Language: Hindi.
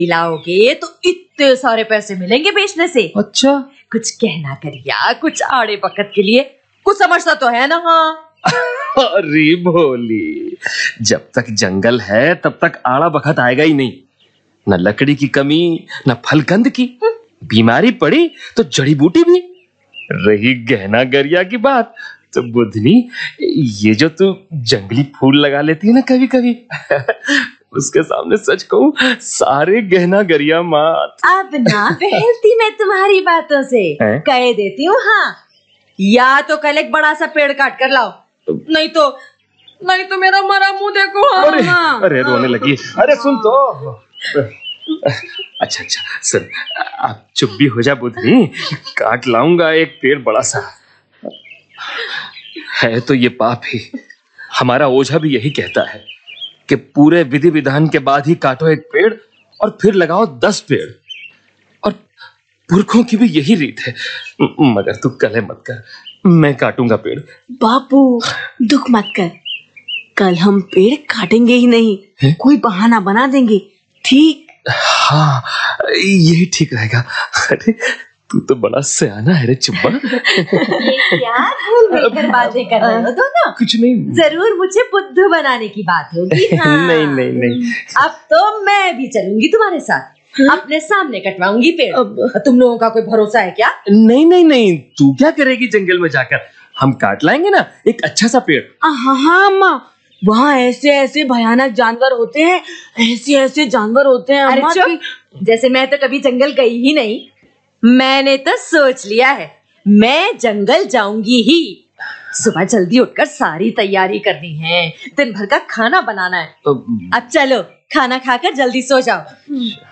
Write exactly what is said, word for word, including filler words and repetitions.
लाओगे तो इतने सारे पैसे मिलेंगे बेचने से। अच्छा, कुछ कहना करिया, कुछ आड़े वक्त के लिए, कुछ समझता तो है ना। हाँ अरे भोली, जब तक जंगल है तब तक आड़ा बखत आएगा ही नहीं। न लकड़ी की कमी, न फलकंद की। बीमारी पड़ी तो जड़ी बूटी भी। रही गहना गरिया की बात, तो बुधनी, ये जो तू जंगली फूल लगा लेती है ना कभी कभी उसके सामने सच कहूं, सारे गहना गरिया मात। अब ना बहलती मैं तुम्हारी बातों से, कह देती हूँ। हाँ, या तो कल एक बड़ा सा पेड़ काट कर लाओ, नहीं तो नहीं तो मेरा मरा मुंह देखो। हाँ, अरे, हाँ, अरे रोने लगी। अरे सुन तो। अच्छा अच्छा सुन, आप चुप भी हो जा बुधनी, काट लाऊंगा एक पेड़ बड़ा सा। है तो ये पाप ही। हमारा ओझा भी यही कहता है कि पूरे विधि विधान के बाद ही काटो एक पेड़ और फिर लगाओ दस पेड़, और पुरखों की भी यही रीत है। मगर तू कले मत कर, मैं काटूंगा पेड़। बापू दुख मत कर, कल हम पेड़ काटेंगे ही नहीं, है? कोई बहाना बना देंगे, ठीक? हाँ, यही ठीक रहेगा। अरे तू तो बड़ा सयाना है रे चुप्पा। ये क्या भूल मिलकर बातें कर रहे हो दोनों? कुछ नहीं, जरूर मुझे बुद्धू बनाने की बात होगी। हाँ। नहीं नहीं नहीं, अब तो मैं भी चलूंगी तुम्हारे साथ। हाँ? अपने सामने कटवाऊंगी पेड़। अब तुम लोगों का कोई भरोसा है क्या? नहीं नहीं नहीं, तू क्या करेगी जंगल में जाकर? हम काट लाएंगे ना एक अच्छा सा पेड़। हाँ हाँ अम्मा, वहाँ ऐसे ऐसे भयानक जानवर होते हैं, ऐसे ऐसे जानवर होते हैं। अरे चुप, जैसे मैं तो कभी जंगल गई ही नहीं। मैंने तो सोच लिया है, मैं जंगल जाऊंगी ही। सुबह जल्दी उठकर सारी तैयारी करनी है, दिन भर का खाना बनाना है। अब चलो खाना खाकर जल्दी सो जाओ।